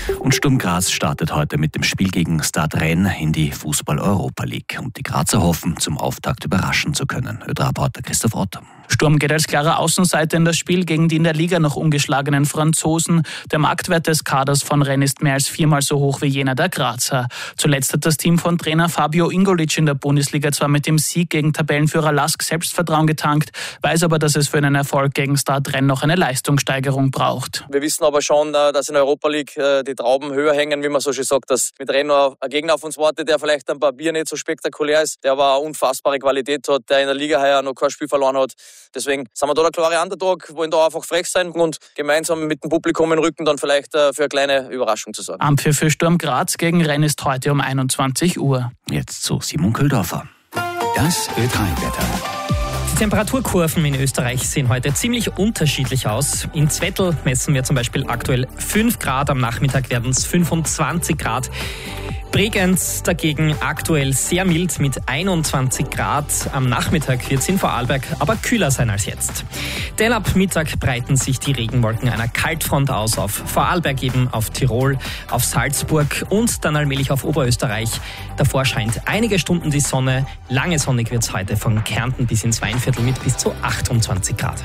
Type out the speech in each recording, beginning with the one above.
Und Sturm Graz startet heute mit dem Spiel gegen Stade Rennes in die Fußball-Europa League. Und die Grazer hoffen, zum Auftakt überraschen zu können. Ö3-Reporter Christoph Ott. Sturm geht als klarer Außenseiter in das Spiel gegen die in der Liga noch ungeschlagenen Franzosen. Der Marktwert des Kaders von Rennes ist mehr als 4-mal so hoch wie jener der Grazer. Zuletzt hat das Team von Trainer Fabio Ingolic in der Bundesliga zwar mit dem Sieg gegen Tabellenführer LASK Selbstvertrauen getankt, weiß aber, dass es für einen Erfolg gegen Stade Rennes noch eine Leistungssteigerung braucht. Wir wissen aber schon, dass in der Europa League die Trauben höher hängen, wie man so schön sagt, dass mit Rennes noch ein Gegner auf uns wartet, der vielleicht am Papier nicht so spektakulär ist, der aber eine unfassbare Qualität hat, der in der Liga heuer noch kein Spiel verloren hat. Deswegen sind wir da der klare Underdog, wollen da einfach frech sein und gemeinsam mit dem Publikum im Rücken dann vielleicht für eine kleine Überraschung zu sorgen. Anpfiff für Sturm Graz gegen Rennes ist heute um 21 Uhr. Jetzt zu Simon Köldorfer. Das Ö3-Wetter. Die Temperaturkurven in Österreich sehen heute ziemlich unterschiedlich aus. In Zwettl messen wir zum Beispiel aktuell 5 Grad, am Nachmittag werden es 25 Grad. Bregenz dagegen aktuell sehr mild mit 21 Grad. Am Nachmittag wird es in Vorarlberg aber kühler sein als jetzt. Denn ab Mittag breiten sich die Regenwolken einer Kaltfront aus auf Vorarlberg, eben auf Tirol, auf Salzburg und dann allmählich auf Oberösterreich. Davor scheint einige Stunden die Sonne. Lange sonnig wird es heute von Kärnten bis ins Weinviertel mit bis zu 28 Grad.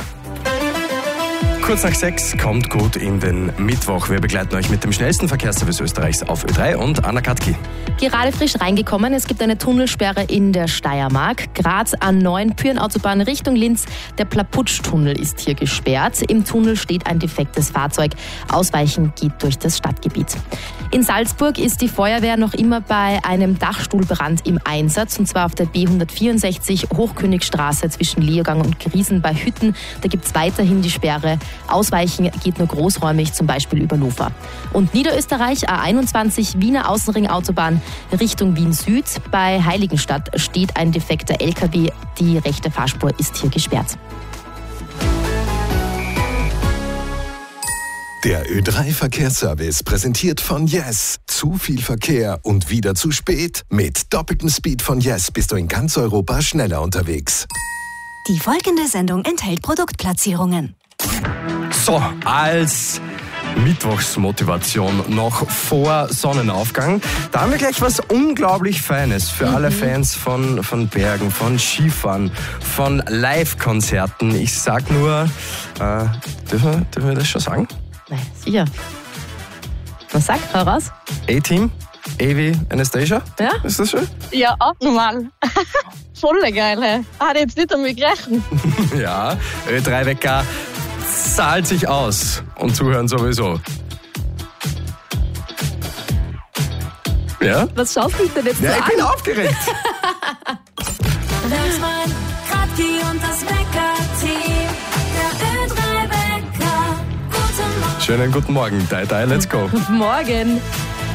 Kurz nach 6 kommt gut in den Mittwoch. Wir begleiten euch mit dem schnellsten Verkehrsservice Österreichs auf Ö3 und Anna Katki. Gerade frisch reingekommen. Es gibt eine Tunnelsperre in der Steiermark. Graz A9, Pyrenautobahn Richtung Linz. Der Plaputsch-Tunnel ist hier gesperrt. Im Tunnel steht ein defektes Fahrzeug. Ausweichen geht durch das Stadtgebiet. In Salzburg ist die Feuerwehr noch immer bei einem Dachstuhlbrand im Einsatz. Und zwar auf der B164 Hochkönigstraße zwischen Leogang und Griesen bei Hütten. Da gibt es weiterhin die Sperre. Ausweichen geht nur großräumig, zum Beispiel über Lofer. Und Niederösterreich, A21, Wiener Außenringautobahn Richtung Wien Süd. Bei Heiligenstadt steht ein defekter LKW. Die rechte Fahrspur ist hier gesperrt. Der Ö3-Verkehrsservice präsentiert von Yes. Zu viel Verkehr und wieder zu spät? Mit doppeltem Speed von Yes bist du in ganz Europa schneller unterwegs. Die folgende Sendung enthält Produktplatzierungen. So, als Mittwochsmotivation noch vor Sonnenaufgang. Da haben wir gleich was unglaublich Feines für alle Fans von Bergen, von Skifahren, von Live-Konzerten. Ich sag nur, dürfen wir das schon sagen? Nein, sicher. Was sagt heraus? A-Team, Avi, Anastasia? Ja? Ist das schön? Ja, abnormal. Voll geil, hey. Hatte jetzt nicht damit gerechnet. Ja, Ö3-Wecker zahlt sich aus und zuhören sowieso. Ja? Was schaust du denn jetzt Ja, ich an? bin aufgeregt. Und das Wecker-Team. Der Ö3-Wecker. Guten Morgen. Schönen guten Morgen. Let's go. Guten Morgen.